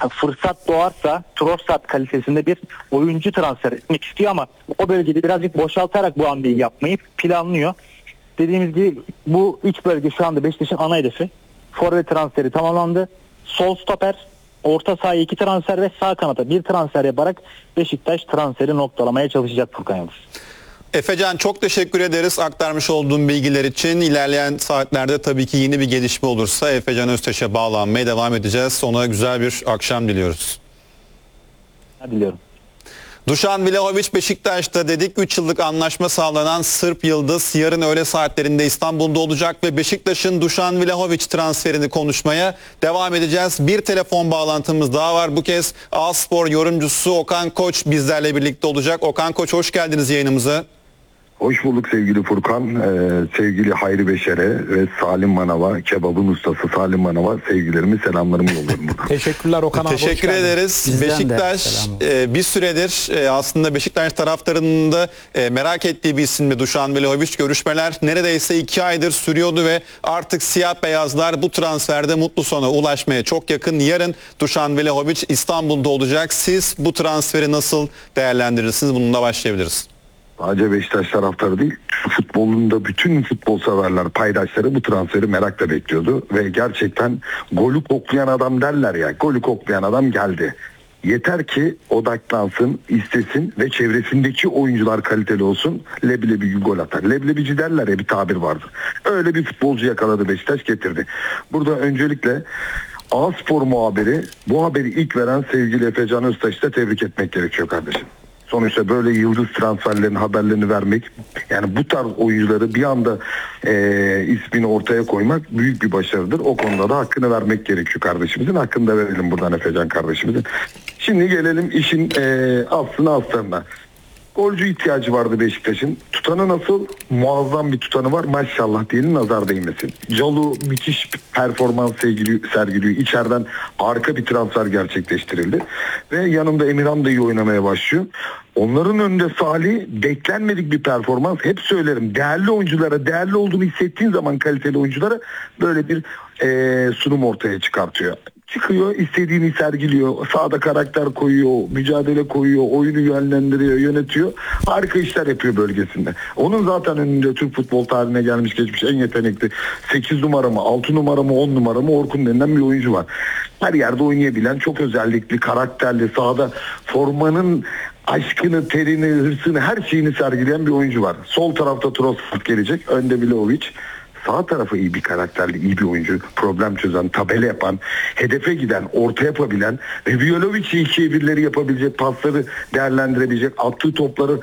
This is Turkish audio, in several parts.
fırsat doğarsa Trossard kalitesinde bir oyuncu transfer etmek istiyor ama o bölgede birazcık boşaltarak bu hamleyi yapmayı planlıyor. Dediğimiz gibi bu iç bölge şu anda Beşiktaş'ın ana hedefi. Forvet transferi tamamlandı. Sol stoper, orta sahaya 2 transfer ve sağ kanata 1 transfer yaparak Beşiktaş transferi noktalamaya çalışacak Furkan Yıldız. Efecan, çok teşekkür ederiz aktarmış olduğum bilgiler için. İlerleyen saatlerde tabii ki yeni bir gelişme olursa Efecan Öztaş'a bağlanmaya devam edeceğiz. Ona güzel bir akşam diliyoruz. Diliyorum. Dušan Vlahović Beşiktaş'ta dedik. 3 yıllık anlaşma sağlanan Sırp Yıldız yarın öğle saatlerinde İstanbul'da olacak ve Beşiktaş'ın Dušan Vlahović transferini konuşmaya devam edeceğiz. Bir telefon bağlantımız daha var. Bu kez A-Spor yorumcusu Okan Koç bizlerle birlikte olacak. Okan Koç, hoş geldiniz yayınımıza. Hoş bulduk sevgili Furkan, sevgili Hayri Beşer'e ve Salim Manav'a, kebabın ustası Salim Manav'a sevgilerimi, selamlarımı yolluyorum. Teşekkürler Okan abi. Teşekkür ederiz. Bizden Beşiktaş bir süredir aslında Beşiktaş taraftarının da merak ettiği bir isimdi Dušan Vlahović. Görüşmeler neredeyse 2 aydır sürüyordu ve artık siyah beyazlar bu transferde mutlu sona ulaşmaya çok yakın. Yarın Dušan Vlahović İstanbul'da olacak. Siz bu transferi nasıl değerlendirirsiniz? Bununla başlayabiliriz. Sadece Beşiktaş taraftarı değil, futbolunda bütün futbol severler, paydaşları bu transferi merakla bekliyordu ve gerçekten golü koklayan adam derler ya, golü koklayan adam geldi. Yeter ki odaklansın, istesin ve çevresindeki oyuncular kaliteli olsun, leblebi bir gol atar. Leblebici derler ya, bir tabir vardır. Öyle bir futbolcu yakaladı Beşiktaş, getirdi. Burada öncelikle A-Spor muhabiri, bu haberi ilk veren sevgili Efecan Öztaş'ı da tebrik etmek gerekiyor kardeşim. Sonuçta böyle yıldız transferlerin haberlerini vermek, yani bu tarz oyuncuları bir anda ismini ortaya koymak büyük bir başarıdır. O konuda da hakkını vermek gerekiyor kardeşimizin. Hakkını da verelim buradan Efecan kardeşimizin. Şimdi gelelim işin aslına aslarına. Golcü ihtiyacı vardı Beşiktaş'ın. Tutanı nasıl? Muazzam bir tutanı var. Maşallah diyelim, nazar değmesin. Calu müthiş performans sergiliyor. İçeriden harika bir transfer gerçekleştirildi. Ve yanında Emirhan da iyi oynamaya başlıyor. Onların önünde Salih, beklenmedik bir performans. Hep söylerim, değerli oyunculara, değerli olduğunu hissettiğin zaman kaliteli oyunculara böyle bir sunum ortaya çıkartıyor. Çıkıyor, istediğini sergiliyor, sahada karakter koyuyor, mücadele koyuyor, oyunu yönlendiriyor, yönetiyor. Harika işler yapıyor bölgesinde. Onun zaten önünde Türk futbol tarihine gelmiş geçmiş en yetenekli 8 numara mı, 6 numara mı, 10 numara mı Orkun denilen bir oyuncu var. Her yerde oynayabilen, çok özellikli, karakterli, sahada formanın aşkını, terini, hırsını, her şeyini sergileyen bir oyuncu var. Sol tarafta Trossard gelecek, önde Vlahović. Sağ tarafı iyi bir karakterli, iyi bir oyuncu. Problem çözen, tabela yapan, hedefe giden, orta yapabilen ve Vlahovic'i 2'ye 1'leri yapabilecek, pasları değerlendirebilecek, attığı topları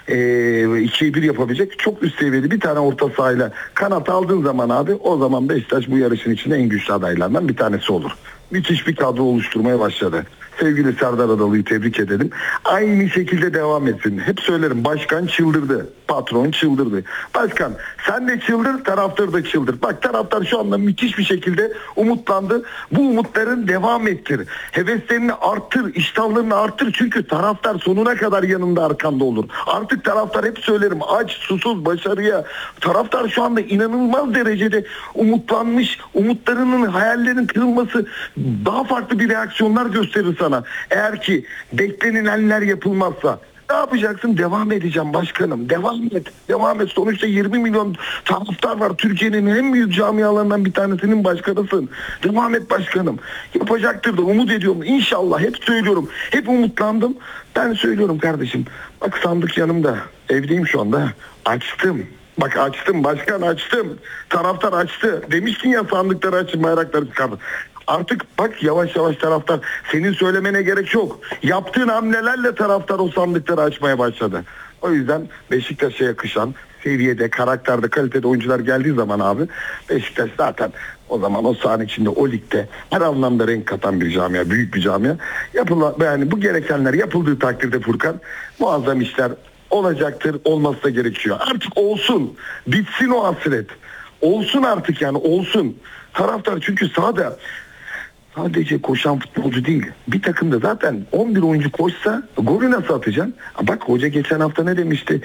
2'ye 1 yapabilecek çok üst seviyeli bir tane orta sahayla kanat aldığın zaman abi, o zaman Beşiktaş bu yarışın içinde en güçlü adaylardan bir tanesi olur. Müthiş bir kadro oluşturmaya başladı. Sevgili Serdar Adalı'yı tebrik edelim. Aynı şekilde devam etsin. Hep söylerim, başkan çıldırdı. Patron çıldırdı. Başkan sen de çıldır, taraftar da çıldır. Bak, taraftar şu anda müthiş bir şekilde umutlandı. Bu umutların devam ettir. Heveslerini arttır, iştahlarını arttır. Çünkü taraftar sonuna kadar yanında, arkanda olur. Artık taraftar, hep söylerim, aç, susuz başarıya. Taraftar şu anda inanılmaz derecede umutlanmış. Umutlarının, hayallerin kırılması daha farklı bir reaksiyonlar gösterir sana. Eğer ki beklenilenler yapılmazsa ne yapacaksın? Devam edeceğim başkanım. Devam et. Devam et. Sonuçta 20 milyon taraftar var. Türkiye'nin en büyük camialarından bir tanesinin başkanısın. Devam et başkanım. Yapacaktır da umut ediyorum. İnşallah. Hep söylüyorum. Hep umutlandım. Ben söylüyorum kardeşim. Bak, sandık yanımda. Evdeyim şu anda. Açtım. Bak, açtım başkan, açtım. Taraftar açtı. Demiştin ya, sandıkları açın, bayrakları çıkardı. Artık bak, yavaş yavaş taraftar, senin söylemene gerek yok. Yaptığın hamlelerle taraftar o sandıkları açmaya başladı. O yüzden Beşiktaş'a yakışan seviyede, karakterde, kalitede oyuncular geldiği zaman abi, Beşiktaş zaten o zaman o sahanın içinde, o ligde her anlamda renk katan bir camia, büyük bir camia. Yani bu gerekenler yapıldığı takdirde Furkan, muazzam işler olacaktır, olması da gerekiyor. Artık olsun, bitsin o hasret. Olsun artık, yani olsun. Taraftar çünkü sahada sadece koşan futbolcu değil. Bir takımda zaten 11 oyuncu koşsa golü nasıl atacaksın? Bak, hoca geçen hafta ne demişti?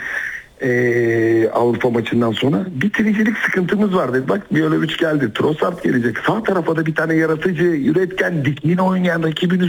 Avrupa maçından sonra bitiricilik sıkıntımız var dedi. Bak, Vlahović geldi, Trossard gelecek. Sağ tarafa da bir tane yaratıcı, üretken, dikliğine oynayan rakibin